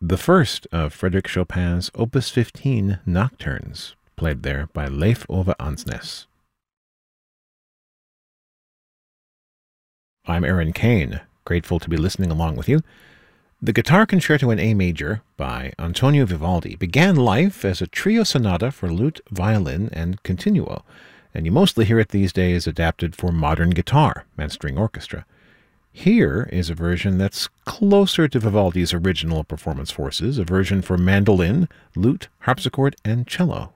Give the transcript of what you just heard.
the first of Frédéric Chopin's Opus 15 Nocturnes, played there by Leif Ove Ansnes. I'm Aaron Kane, grateful to be listening along with you. The Guitar Concerto in A Major by Antonio Vivaldi began life as a trio sonata for lute, violin, and continuo, and you mostly hear it these days adapted for modern guitar and string orchestra. Here is a version that's closer to Vivaldi's original performance forces, a version for mandolin, lute, harpsichord, and cello.